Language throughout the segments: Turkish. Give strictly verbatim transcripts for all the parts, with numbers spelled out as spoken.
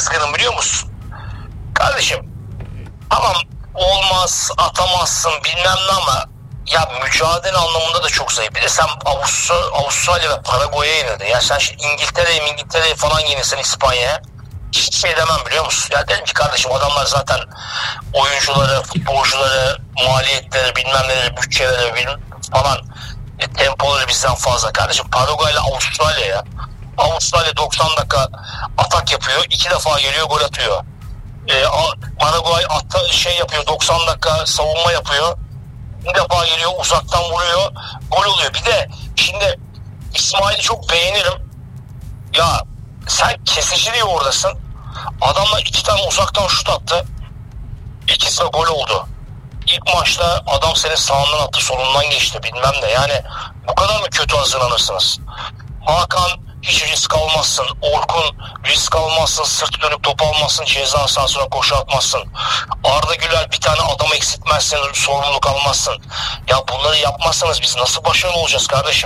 kızgınım biliyor musun? Kardeşim tamam olmaz, atamazsın bilmem ne ama ya mücadele anlamında da çok zayıf. Bir de sen Avustralya, Avustralya ve Paraguay'a yenildin. Ya sen şimdi İngiltere'yi İngiltere'yi falan yenilsen İspanya'ya hiç şey demem biliyor musun? Ya dedim ki kardeşim adamlar zaten oyuncuları, futbolcuları, maliyetleri, bilmem neleri, bütçeleri bilmem falan e, tempoları bizden fazla. Kardeşim Paraguay ile Avustralya ya. Avustralya doksan dakika atak yapıyor. iki defa geliyor gol atıyor. E, Paraguay atta, şey yapıyor doksan dakika savunma yapıyor. Bir defa geliyor uzaktan vuruyor. Gol oluyor. Bir de şimdi İsmail'i çok beğenirim. Ya sen kesici diye oradasın. Adamlar iki tane uzaktan şut attı. İkisi de gol oldu. İlk maçta adam senin sağından attı, solundan geçti bilmem ne. Yani bu kadar mı kötü hazırlanırsınız? Hakan hiç risk almazsın. Orkun risk almazsın. Sırt dönüp top almazsın. Ceza sahasına koşu atmazsın. Arda Güler bir tane adam eksiltmezsin. Sorumluluk almazsın. Ya bunları yapmazsanız biz nasıl başarılı olacağız kardeşim?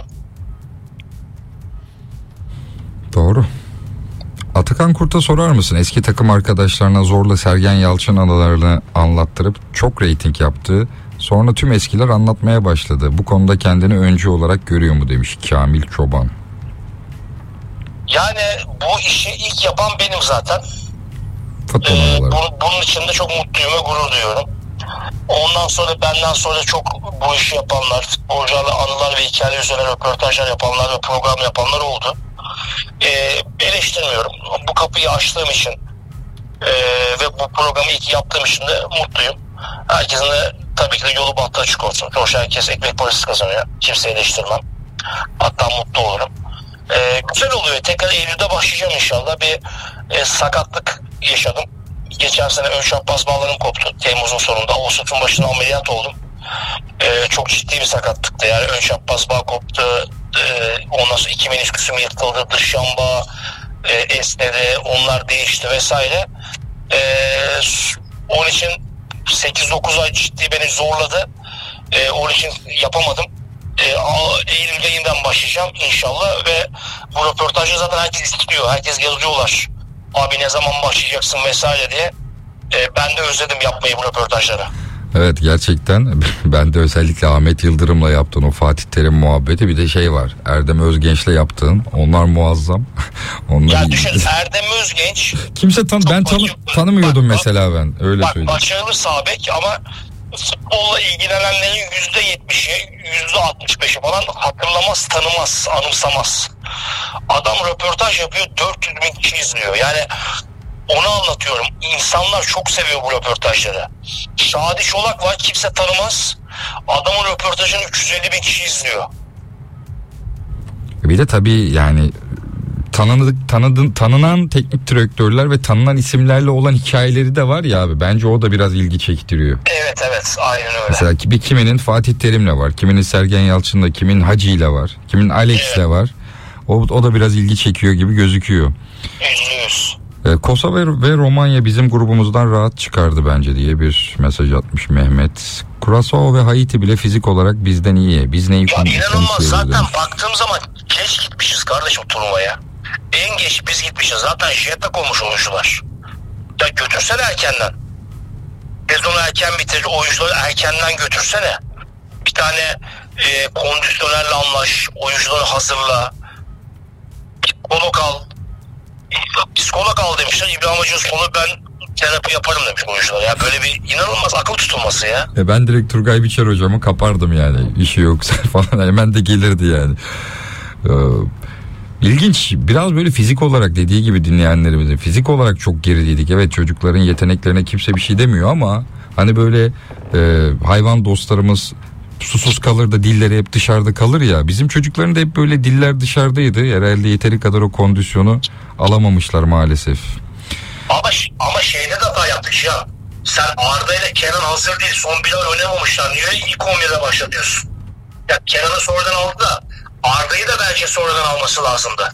Doğru. Atakan Kurt'a sorar mısın? Eski takım arkadaşlarına zorla Sergen Yalçın anılarını anlattırıp çok reyting yaptı. Sonra tüm eskiler anlatmaya başladı. Bu konuda kendini öncü olarak görüyor mu demiş Kamil Çoban. Yani bu işi ilk yapan benim zaten. Ee, bu, bunun için de çok mutluyum ve gurur duyuyorum. Ondan sonra benden sonra çok bu işi yapanlar, futbolcularla anılar ve hikayeler üzerine röportajlar yapanlar ve program yapanlar oldu. Ee, eleştirmiyorum. Bu kapıyı açtığım için e, ve bu programı ilk yaptığım için de mutluyum. Herkesin de tabii ki de yolu bahtı açık olsun. Çoğu herkes ekmek parası kazanıyor. Kimseyi eleştirmem. Hatta mutlu olurum. Ee, güzel oluyor. Tekrar Eylül'de başlayacağım inşallah. Bir e, sakatlık yaşadım. Geçen sene ön şahbaz bağlarım koptu. Temmuz'un sonunda. Ağustos'un başında ameliyat oldum. Ee, çok ciddi bir sakatlıktı. Yani ön şahbaz bağ koptu. Ee, ondan sonra iki menisküsüm yırtıldı. Dış yan bağ e, esnedi. Onlar değişti vesaire. Ee, onun için sekiz dokuz ay ciddi beni zorladı. Ee, onun için yapamadım. Eylül'de yeniden başlayacağım inşallah ve bu röportajı zaten herkes istiyor. Herkes yazıyorlar. Abi ne zaman başlayacaksın vesaire diye. E, ben de özledim yapmayı bu röportajları. Evet gerçekten ben de özellikle Ahmet Yıldırım'la yaptığın o Fatih Terim muhabbeti bir de şey var. Erdem Özgenç'le yaptığın onlar muazzam. Onlar ya düşün Erdem Özgenç. Kimse tan ben tanı tanımıyordum bak, mesela ben öyle bak, söyleyeyim. Başarılı sağ bek ama futbolla ilgilenenlerin yüzde yetmişi, yüzde altmış beşi falan hatırlamaz, tanımaz, anımsamaz. Adam röportaj yapıyor, dört yüz bin kişi izliyor. Yani onu anlatıyorum. İnsanlar çok seviyor bu röportajları. Şadi Çolak var, kimse tanımaz. Adamın röportajını üç yüz elli bin kişi izliyor. Bir de tabii yani tanıdık, tanıdın, tanınan teknik direktörler ve tanınan isimlerle olan hikayeleri de var ya abi. Bence o da biraz ilgi çektiriyor. Evet evet aynen öyle. Mesela bir kiminin Fatih Terim'le var. Kiminin Sergen Yalçın'la, kimin Hacı'yla var. Kimin Alex'le evet. var. O, o da biraz ilgi çekiyor gibi gözüküyor. Üzülüyoruz. Ee, Kosova ve Romanya bizim grubumuzdan rahat çıkardı bence diye bir mesaj atmış Mehmet. Curaçao ve Haiti bile fizik olarak bizden iyi. Biz neyi ya inanılmaz zaten demiş. Baktığım zaman geç gitmişiz kardeşim turnuvaya. En geç biz gitmişiz. Zaten jetak olmuş oyuncular. Ya götürsene erkenden. Sezonu erken bitir. Oyuncuları erkenden götürsene. Bir tane e, kondisyonerle anlaş. Oyuncuları hazırla. Psikolog al. Psikolog al demişler. İbrahim Hoca sonu ben terapi yaparım demiş oyuncular. Ya böyle bir inanılmaz akıl tutulması ya. E ben direkt Turgay Biçer hocamı kapardım yani. İşi yoksa falan hemen de gelirdi yani. Ee, İlginç. Biraz böyle fizik olarak dediği gibi dinleyenlerimizin fizik olarak çok gerideydik. Evet çocukların yeteneklerine kimse bir şey demiyor ama hani böyle e, hayvan dostlarımız susuz kalır da dilleri hep dışarıda kalır ya. Bizim çocukların da hep böyle diller dışarıdaydı. Herhalde yeteri kadar o kondisyonu alamamışlar maalesef. Ama, ama şeyde de hata yaptık ya. Sen Arda ile Kenan hazır değil. Son bir ay oynamamışlar. Niye ilk on birde başlatıyorsun? Ya Kenan'ı sonradan aldı da Arda'yı da bence sonradan alması lazımdı.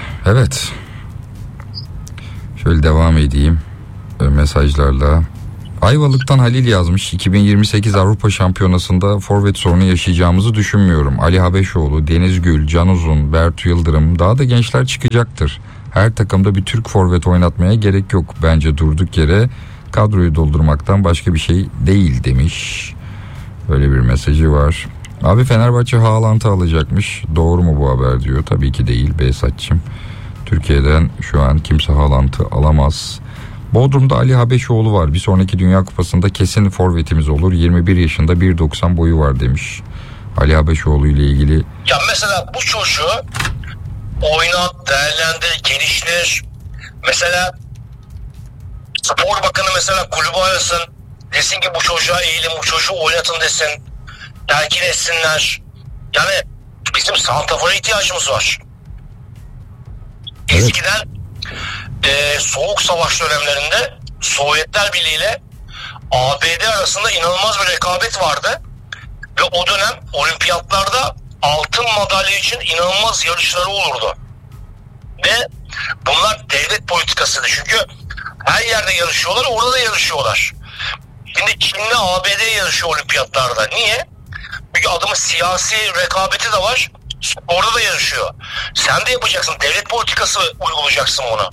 Evet. Şöyle devam edeyim mesajlarla. Ayvalık'tan Halil yazmış. iki bin yirmi sekiz Avrupa Şampiyonası'nda forvet sorunu yaşayacağımızı düşünmüyorum. Ali Habeşoğlu, Deniz Gül, Can Uzun, Bertu Yıldırım, daha da gençler çıkacaktır. Her takımda bir Türk forvet oynatmaya gerek yok. Bence durduk yere kadroyu doldurmaktan başka bir şey değil demiş. Böyle bir mesajı var. Abi Fenerbahçe Haaland'ı alacakmış. Doğru mu bu haber diyor. Tabii ki değil Behzatçığım. Türkiye'den şu an kimse Haaland'ı alamaz. Bodrum'da Ali Habeşoğlu var. Bir sonraki Dünya Kupası'nda kesin forvetimiz olur. yirmi bir yaşında bir doksan boyu var demiş. Ali Habeşoğlu ile ilgili. Ya mesela bu çocuğu oynat, değerlendir, geliştir. Mesela Spor Bakanı mesela kulübü arasın. Desin ki bu çocuğa eğilin, bu çocuğu oynatın desin. Telkin etsinler. Yani bizim santrafora ihtiyacımız var. Evet. Eskiden e, Soğuk Savaş dönemlerinde Sovyetler Birliği ile A B D arasında inanılmaz bir rekabet vardı. Ve o dönem olimpiyatlarda altın madalya için inanılmaz yarışları olurdu. Ve bunlar devlet politikasıydı. Çünkü her yerde yarışıyorlar, orada da yarışıyorlar. Şimdi Çin'le A B D yarışıyor olimpiyatlarda. Niye? Çünkü adamın siyasi rekabeti de var. Orada da yarışıyor. Sen de yapacaksın. Devlet politikası uygulayacaksın ona.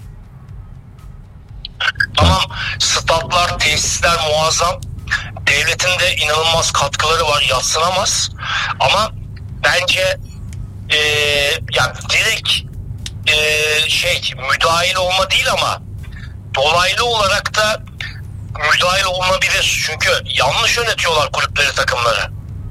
Tamam, statlar, tesisler muazzam. Devletin de inanılmaz katkıları var. Yadsınamaz. Ama bence ee, yani direkt ee, şey müdahil olma değil ama dolaylı olarak da müdahil olunabilir. Çünkü yanlış yönetiyorlar kulüpleri, takımları.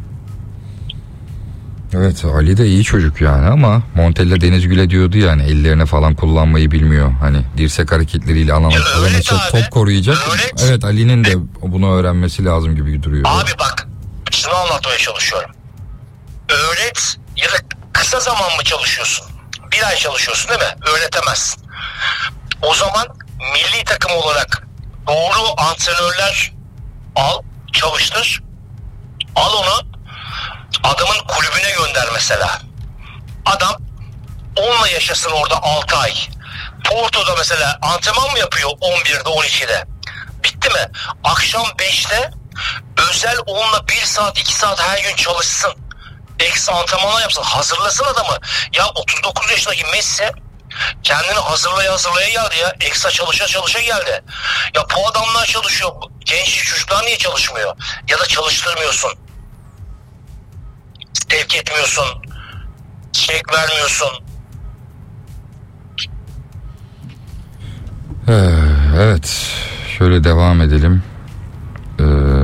Evet, Ali de iyi çocuk yani ama Montella Deniz Gül'e diyordu yani ellerine falan kullanmayı bilmiyor. Hani dirsek hareketleriyle alan alan top koruyacak. Öğret. Evet, Ali'nin de bunu öğrenmesi lazım gibi duruyor. Abi bak, şunu anlatmaya çalışıyorum. Öğret ya da kısa zaman mı çalışıyorsun? Bir ay çalışıyorsun değil mi? Öğretemezsin. O zaman milli takım olarak doğru antrenörler al, çalıştır. Al onu adamın kulübüne gönder mesela. Adam onunla yaşasın orada altı ay. Porto'da mesela antrenman mı yapıyor on birde on ikide? Bitti mi? Akşam beşte özel onunla bir saat iki saat her gün çalışsın. Eksi antrenmanlar yapsın. Hazırlasın adamı. Ya otuz dokuz yaşındaki Messi kendini hazırlaya hazırlaya geldi ya. Ekstra çalışa çalışa geldi. Ya bu adamlar çalışıyor. Genç çocuklar niye çalışmıyor? Ya da çalıştırmıyorsun. Sevk etmiyorsun. Çek vermiyorsun. Evet. Şöyle devam edelim. Ee,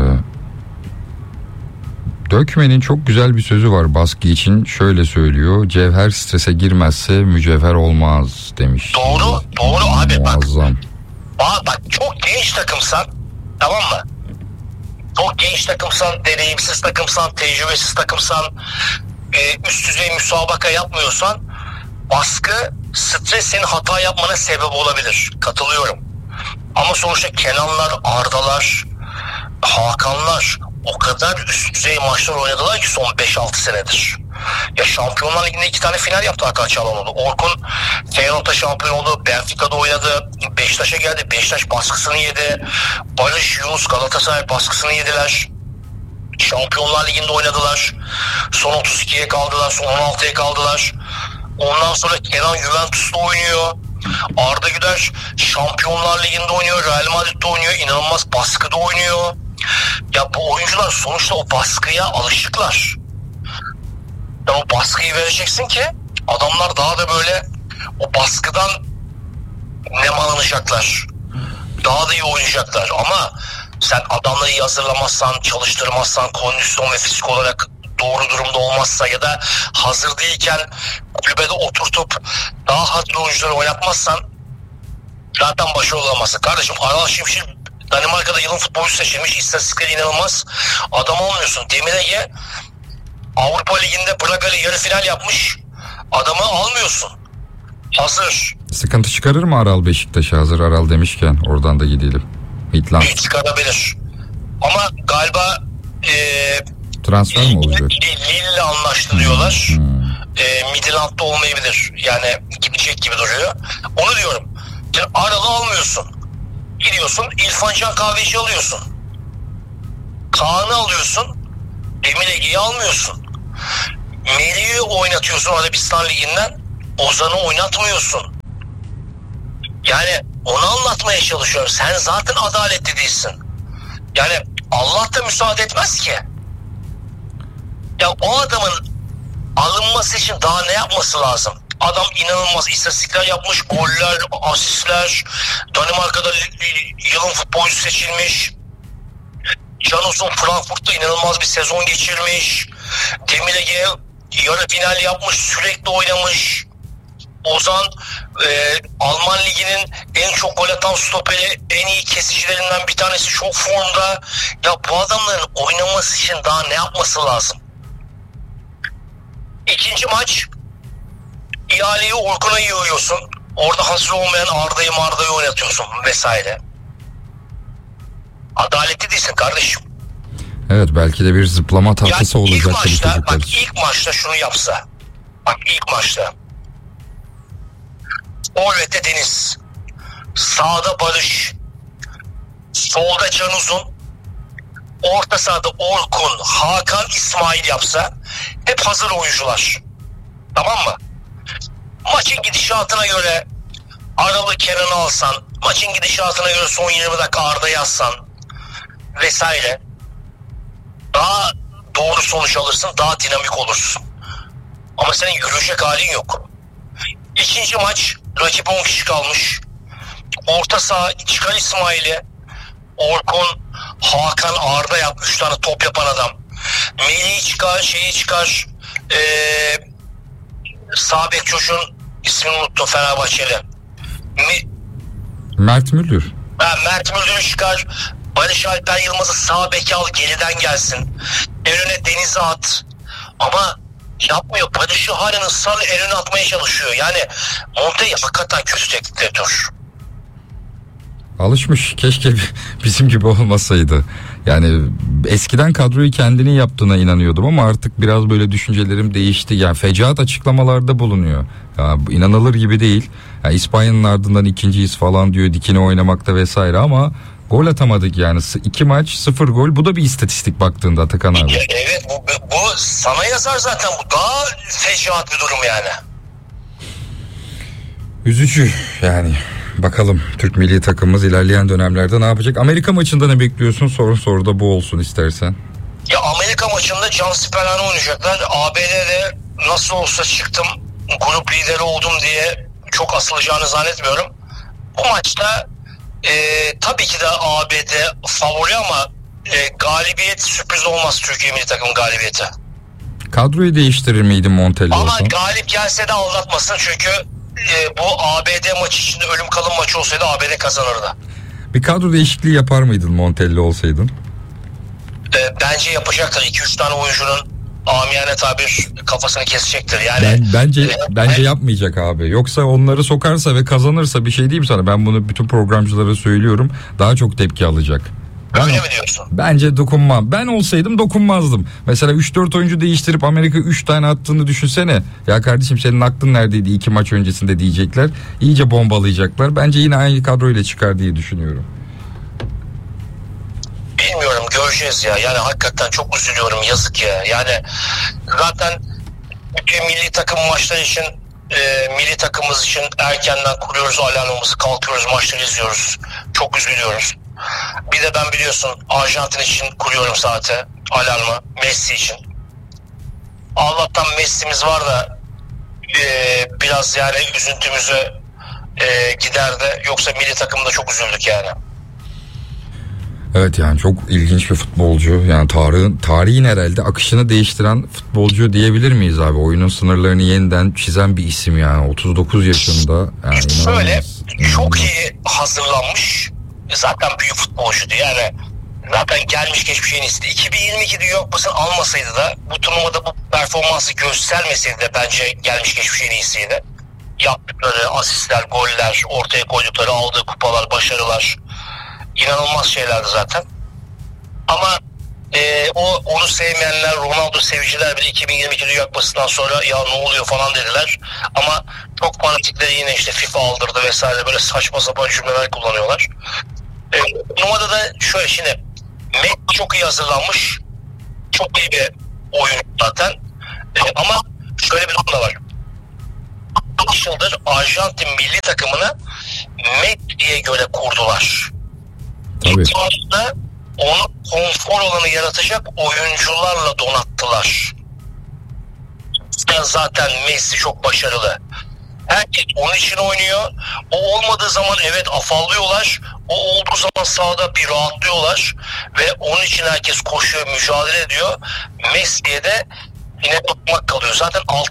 Dökmen'in çok güzel bir sözü var baskı için. Şöyle söylüyor. Cevher strese girmezse mücevher olmaz demiş. Doğru. Doğru abi bak. Muazzam. Bak, bak çok genç takımsan, tamam mı? Çok genç takımsan, deneyimsiz takımsan, tecrübesiz takımsan, e, üst düzey müsabaka yapmıyorsan baskı, stres senin hata yapmana sebep olabilir. Katılıyorum. Ama sonuçta Kenanlar, Ardalar, Hakanlar o kadar üst düzey maçlar oynadılar ki son beş altı senedir. Ya Şampiyonlar Ligi'nde iki tane final yaptı Hakan Çalhanoğlu. Orkun Feyenoord'da şampiyon oldu. Benfica'da oynadı. Beşiktaş'a geldi. Beşiktaş baskısını yedi. Barış, Yunus, Galatasaray baskısını yediler. Şampiyonlar Ligi'nde oynadılar. Son otuz ikiye kaldılar. Son on altıya kaldılar. Ondan sonra Kenan Juventus'ta oynuyor. Arda Güler Şampiyonlar Ligi'nde oynuyor. Real Madrid'de oynuyor. İnanılmaz baskıda oynuyor. Ya bu oyuncular sonuçta o baskıya alışıklar. Ya o baskıyı vereceksin ki adamlar daha da böyle o baskıdan nemalanacaklar. Daha da iyi oynayacaklar. Ama sen adamları iyi hazırlamazsan, çalıştırmazsan, kondisyon ve fizik olarak doğru durumda olmazsa ya da hazır değilken kulübede oturtup daha hazır oyuncuları oynatmazsan zaten başarılı olamazsın. Kardeşim Aral Şimşir Danimarka'da yılın futbolcusu seçilmiş. İstatistikleri inanılmaz. Adam almıyorsun. Demir Ege Avrupa Ligi'nde Braga'yla yarı final yapmış. Adamı almıyorsun. Hazır. Sıkıntı çıkarır mı Aral Beşiktaş'a? Hazır Aral demişken oradan da gidelim. Midland. Bir çıkarabilir. Ama galiba e, transfer mi olacak? Lille'le anlaştı diyorlar. Hmm. E, Midland'da olmayabilir. Yani gidecek gibi duruyor. Onu diyorum. Sen Aral'ı almıyorsun. Gidiyorsun İrfan Can Kahveci alıyorsun. Kaan'ı alıyorsun, Emir Ege'yi almıyorsun. Melih'i oynatıyorsun Arabistan Ligi'nden, Ozan'ı oynatmıyorsun. Yani onu anlatmaya çalışıyorum. Sen zaten adaletli değilsin. Yani Allah da müsaade etmez ki. Ya o adamın alınması için daha ne yapması lazım? Adam inanılmaz istatistikler yapmış, goller, asistler, Danimarka'da yılın futbolcusu seçilmiş. Can Uzun Frankfurt'ta inanılmaz bir sezon geçirmiş. Demir Ege yarı final yapmış, sürekli oynamış. Ozan e, Alman Ligi'nin en çok gol atan stoperi, en iyi kesicilerinden bir tanesi, çok formda. Ya bu adamların oynaması için daha ne yapması lazım? İkinci maç, ihaleyi Orkun'a yığıyorsun. Orada hazır olmayan Arda'yı Marda'yı oynatıyorsun vesaire. Adaletli değilsin kardeşim. Evet, belki de bir zıplama tahtası ya olacak bu çocuklar. Bak ilk maçta şunu yapsa. Bak ilk maçta. Forvet'te Deniz. Sağda Barış. Solda Can Uzun. Orta sahada Orkun, Hakan, İsmail yapsa. Hep hazır oyuncular. Tamam mı? Maçın gidişatına göre Aralı Kenan'ı alsan, maçın gidişatına göre son yirmi dakika Arda'yı yazsan vesaire, daha doğru sonuç alırsın, daha dinamik olursun. Ama senin yürüyecek halin yok. İkinci maç, rakip on kişi kalmış. Orta saha çıkar İsmail'i, Orkun, Hakan, Arda yap, üç tane top yapan adam. Melih'i çıkar, şeyi çıkar, ee, sağ bek çocuğun ismini unuttum, Fenerbahçeli. Mi, Mert Müldür. Ha, Mert Müldür'ü çıkar. Barış Alper Yılmaz'ı sağ beke al, geriden gelsin. En öne Deniz'i at. Ama yapmıyor. Barış'ı halen ısrarla en öne atmaya çalışıyor. Yani Montella hakikaten kötü teknik direktör. Alışmış. Keşke bizim gibi olmasaydı. Yani eskiden kadroyu kendinin yaptığına inanıyordum ama artık biraz böyle düşüncelerim değişti. Yani fecaat açıklamalarda bulunuyor. Ya, inanılır gibi değil. Yani İspanya'nın ardından ikinciyiz falan diyor, dikine oynamakta vesaire ama gol atamadık yani. İki maç sıfır gol. Bu da bir istatistik baktığında Atakan abi. Evet, bu, bu sana yazar zaten. Bu daha fecaat bir durum yani. Üzücü yani. Bakalım Türk milli takımımız ilerleyen dönemlerde ne yapacak? Amerika maçında ne bekliyorsun? Sorun soruda bu olsun istersen. Ya Amerika maçında Can Siperhan'ı oynayacaklar. A B D'de nasıl olsa çıktım, grup lideri oldum diye çok asılacağını zannetmiyorum. Bu maçta e, tabii ki de A B D favori ama e, galibiyet sürpriz olmaz, Türkiye milli takım galibiyeti. Kadroyu değiştirir miydin Montella Ama olsa? galip gelse de aldatmasın, çünkü e, bu A B D maçı içinde ölüm kalım maçı olsaydı A B D kazanırdı. Bir kadro değişikliği yapar mıydın Montella olsaydın? E, bence yapacaktır. iki üç tane oyuncunun amiyane tabir kafasını kesecektir. Yani Ben, bence e, bence yapmayacak abi. Yoksa onları sokarsa ve kazanırsa, bir şey diyeyim sana, ben bunu bütün programcılara söylüyorum, daha çok tepki alacak. Ben, öyle mi diyorsun? Bence dokunmam. Ben olsaydım dokunmazdım. Mesela üç dört oyuncu değiştirip Amerika üç tane attığını düşünsene. Ya kardeşim senin aklın neredeydi iki maç öncesinde diyecekler. İyice bombalayacaklar. Bence yine aynı kadroyla çıkar diye düşünüyorum. Bilmiyorum, göreceğiz ya. Yani hakikaten çok üzülüyorum, yazık ya. Yani zaten bütün milli takım maçları için, e, milli takımımız için erkenden kuruyoruz alarmımızı, kalkıyoruz, maçları izliyoruz. Çok üzülüyoruz. Bir de ben biliyorsun Arjantin için kuruyorum saate alarmı, Messi için. Allah'tan Messi'miz var da e, biraz yani üzüntümüzü e, giderdi. Yoksa milli takımda çok üzüldük yani. Evet, yani çok ilginç bir futbolcu. Yani tarihin, tarihin herhalde akışını değiştiren futbolcu diyebilir miyiz abi? Oyunun sınırlarını yeniden çizen bir isim yani. otuz dokuz yaşında. Yani Şöyle inanılmaz. çok iyi hazırlanmış. Zaten büyük futbolcuydu yani. Zaten gelmiş geçmiş en iyisi. iki bin yirmi iki Dünya Kupası'nı almasaydı da, bu turnuvada bu performansı göstermeseydi de bence gelmiş geçmiş en iyisiydi. Yaptıkları asistler, goller, ortaya koydukları, aldığı kupalar, başarılar inanılmaz şeylerdi zaten. Ama e, o onu sevmeyenler, Ronaldo seviciler bile iki bin yirmi iki Dünya Kupası'ndan sonra ya ne oluyor falan dediler. Ama çok fanatikleri yine işte FIFA aldırdı vesaire, böyle saçma sapan cümleler kullanıyorlar. E, numarada da şöyle, şimdi Messi çok iyi hazırlanmış. Çok iyi bir oyun zaten. Ee, ama şöyle bir durum da var. altmış yıldır Arjantin milli takımını Messi'ye göre kurdular. Tabii. İlk maçta onu konfor alanı yaratacak oyuncularla donattılar. Zaten Messi çok başarılı. Herkes onun için oynuyor. O olmadığı zaman evet afallıyorlar. O olduğu zaman sahada bir rahatlıyorlar. Ve onun için herkes koşuyor, mücadele ediyor. Messi'ye de yine bakmak kalıyor. Zaten altı